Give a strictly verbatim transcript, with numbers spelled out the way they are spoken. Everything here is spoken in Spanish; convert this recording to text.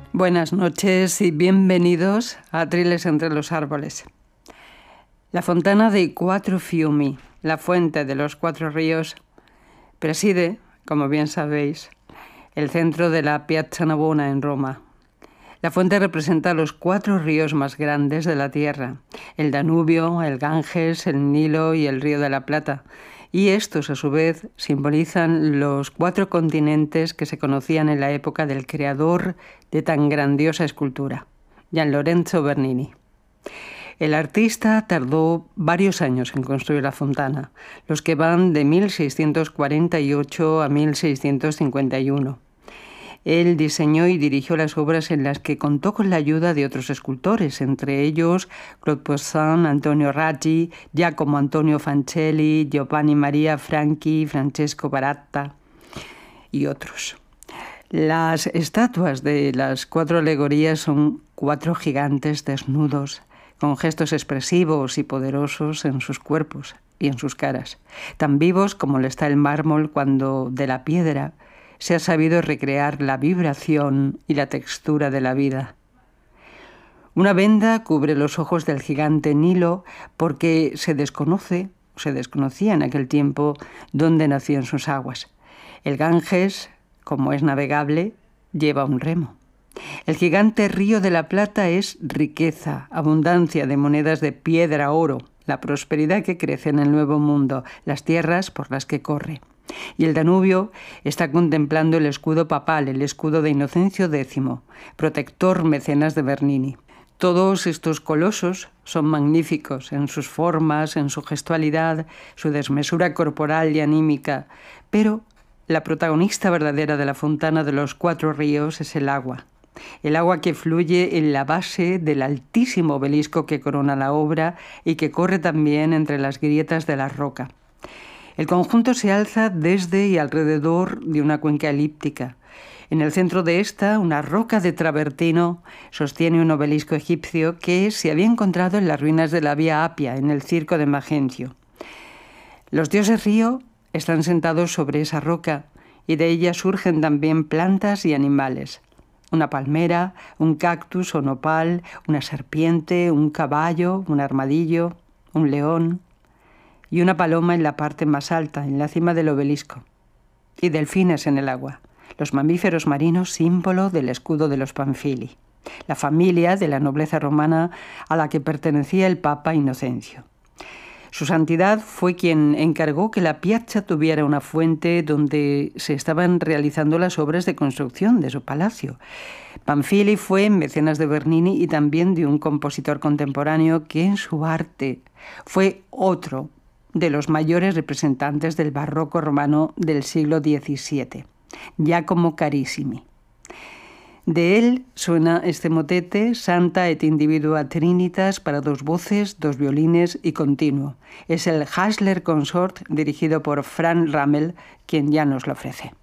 Buenas noches y bienvenidos a Atriles entre los árboles. La fontana dei Quattro Fiumi, la fuente de los cuatro ríos, preside, como bien sabéis, el centro de la Piazza Navona en Roma. La fuente representa los cuatro ríos más grandes de la tierra, el Danubio, el Ganges, el Nilo y el Río de la Plata. Y estos, a su vez, simbolizan los cuatro continentes que se conocían en la época del creador de tan grandiosa escultura, Gian Lorenzo Bernini. El artista tardó varios años en construir la fontana, los que van de mil seiscientos cuarenta y ocho a mil seiscientos cincuenta y uno. Él diseñó y dirigió las obras en las que contó con la ayuda de otros escultores, entre ellos Claude Poussin, Antonio Raggi, Giacomo Antonio Fancelli, Giovanni Maria Franchi, Francesco Baratta y otros. Las estatuas de las cuatro alegorías son cuatro gigantes desnudos, con gestos expresivos y poderosos en sus cuerpos y en sus caras, tan vivos como lo está el mármol cuando de la piedra se ha sabido recrear la vibración y la textura de la vida. Una venda cubre los ojos del gigante Nilo porque se desconoce, se desconocía en aquel tiempo, dónde nacían sus aguas. El Ganges, como es navegable, lleva un remo. El gigante Río de la Plata es riqueza, abundancia de monedas de piedra, oro, la prosperidad que crece en el Nuevo Mundo, las tierras por las que corre. Y el Danubio está contemplando el escudo papal, el escudo de Inocencio décimo, protector mecenas de Bernini. Todos estos colosos son magníficos en sus formas, en su gestualidad, su desmesura corporal y anímica, pero la protagonista verdadera de la fontana de los cuatro ríos es el agua. El agua que fluye en la base del altísimo obelisco que corona la obra y que corre también entre las grietas de la roca. El conjunto se alza desde y alrededor de una cuenca elíptica. En el centro de esta, una roca de travertino sostiene un obelisco egipcio que se había encontrado en las ruinas de la Vía Apia, en el circo de Magencio. Los dioses río están sentados sobre esa roca y de ella surgen también plantas y animales. Una palmera, un cactus o nopal, una serpiente, un caballo, un armadillo, un león y una paloma en la parte más alta, en la cima del obelisco, y delfines en el agua, los mamíferos marinos símbolo del escudo de los Panfili, la familia de la nobleza romana a la que pertenecía el Papa Inocencio. Su santidad fue quien encargó que la piazza tuviera una fuente donde se estaban realizando las obras de construcción de su palacio. Panfili fue mecenas de Bernini y también de un compositor contemporáneo que en su arte fue otro de los mayores representantes del barroco romano del siglo diecisiete, Giacomo Carissimi. De él suena este motete, Santa et Individua Trinitas, para dos voces, dos violines y continuo. Es el Häusler Consort, dirigido por Franz Rammel, quien ya nos lo ofrece.